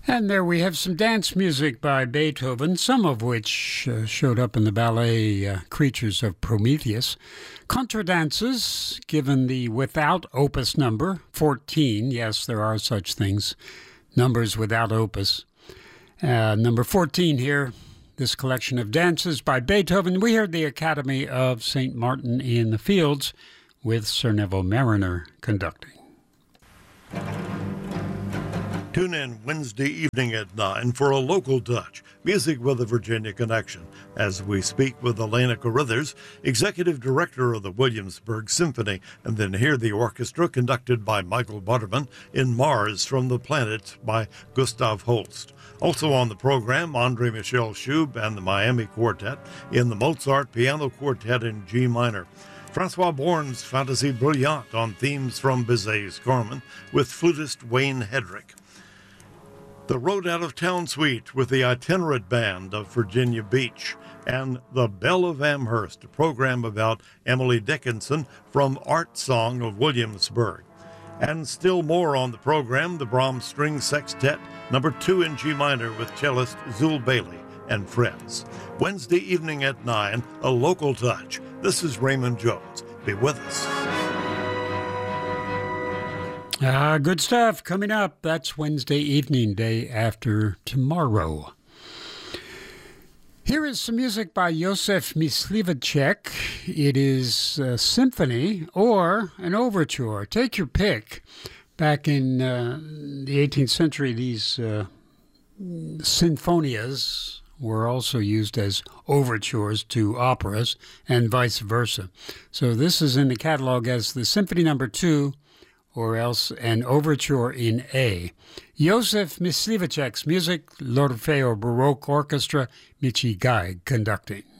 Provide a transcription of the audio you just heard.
And there we have some dance music by Beethoven, some of which showed up in the ballet Creatures of Prometheus. Contradances, given the without opus number, 14. Yes, there are such things, numbers without opus. Number 14 here, this collection of dances by Beethoven. We heard the Academy of St. Martin in the Fields with Sir Neville Mariner conducting. Tune in Wednesday evening at 9 for a local touch, music with a Virginia connection, as we speak with Elena Carruthers, Executive Director of the Williamsburg Symphony, and then hear the orchestra conducted by Michael Butterman in Mars from the Planet by Gustav Holst. Also on the program, Andre Michel Schub and the Miami Quartet in the Mozart Piano Quartet in G minor. Francois Born's Fantasie Brillante on themes from Bizet's Carmen with flutist Wayne Hedrick. The Road Out of Town Suite with the Itinerant Band of Virginia Beach, and The Belle of Amherst, a program about Emily Dickinson from Art Song of Williamsburg. And still more on the program, the Brahms String Sextet, number 2 in G minor with cellist Zul Bailey and friends. Wednesday evening at 9, a local touch. This is Raymond Jones. Be with us. Good stuff coming up. That's Wednesday evening, day after tomorrow. Here is some music by Josef Myslivacek. It is a symphony or an overture. Take your pick. Back in the 18th century, these sinfonias were also used as overtures to operas and vice versa. So this is in the catalog as the Symphony No. 2, or else an overture in A. Josef Myslivacek's music, L'Orfeo Baroque Orchestra, Michi Gaig conducting.